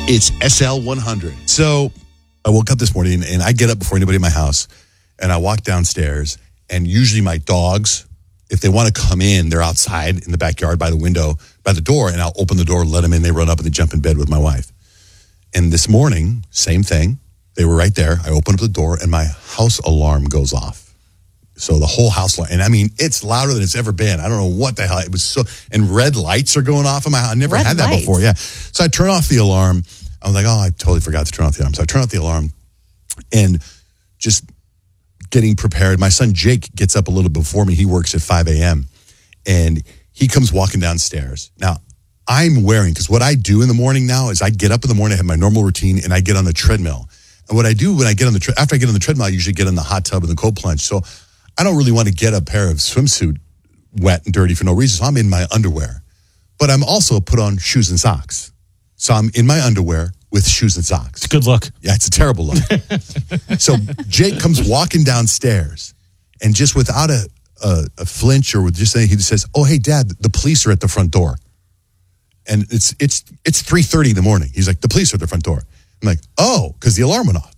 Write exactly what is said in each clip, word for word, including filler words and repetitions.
It's S L one hundred. So I woke up this morning and I get up before anybody in my house and I walk downstairs, and usually my dogs, if they want to come in, they're outside in the backyard by the window, by the door, and I'll open the door, let them in, they run up and they jump in bed with my wife. And this morning, same thing. They were right there. I open up the door and my house alarm goes off. So the whole house, and I mean, it's louder than it's ever been. I don't know what the hell. It was so, and red lights are going off in my house. I never Red had that lights. before. Yeah. So I turn off the alarm. I was like, oh, I totally forgot to turn off the alarm. So I turn off the alarm and just getting prepared. My son Jake gets up a little before me. He works at five a.m. and he comes walking downstairs. Now, I'm wearing, because what I do in the morning now is I get up in the morning, I have my normal routine, and I get on the treadmill. And what I do when I get on the, tre- after I get on the treadmill, I usually get in the hot tub and the cold plunge. So I don't really want to get a pair of swimsuit wet and dirty for no reason. So I'm in my underwear. But I'm also put on shoes and socks. So I'm in my underwear with shoes and socks. It's a good look. Yeah, it's a terrible look. So Jake comes walking downstairs, and just without a, a, a flinch or with just saying, he just says, oh, hey, Dad, the police are at the front door. And it's it's it's three thirty in the morning. He's like, the police are at the front door. I'm like, oh, because the alarm went off.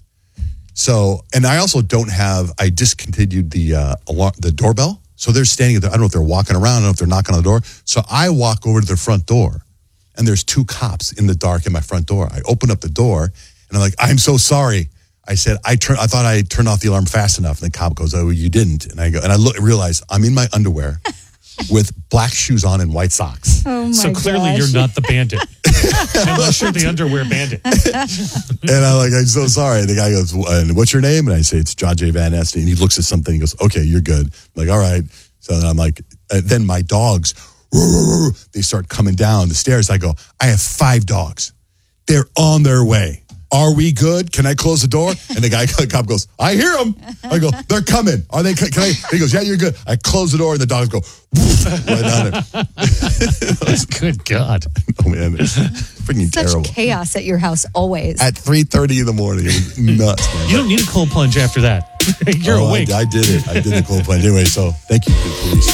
So, and I also don't have, I discontinued the uh, alarm, the doorbell. So they're standing at the, I don't know if they're walking around, I don't know if they're knocking on the door. So I walk over to their front door, and there's two cops in the dark in my front door. I open up the door, and I'm like, I'm so sorry. I said, I turn, I thought I turned off the alarm fast enough. And the cop goes, oh, you didn't. And I go, and I look, realize I'm in my underwear with black shoes on and white socks. Oh my So clearly gosh. you're not the bandit. Unless you're the underwear bandit. And I'm like, I'm so sorry. And the guy goes, and what's your name? And I say, it's John J. Van Este. And he looks at something. He goes, okay, you're good. I'm like, all right. So then I'm like, uh, then my dogs, they start coming down the stairs. I go, I have five dogs. They're on their way. Are we good? Can I close the door? And the guy, the cop goes, I hear them. I go, they're coming. Are they? Can I? He goes, yeah, you're good. I close the door, and the dogs go right down it. Good God. Oh man, it's freaking Such terrible. chaos at your house always. At three thirty in the morning, it was nuts, man. You don't need a cold plunge after that. You're Oh, awake. I, I did it. I did the cold plunge. Anyway, so thank you, police.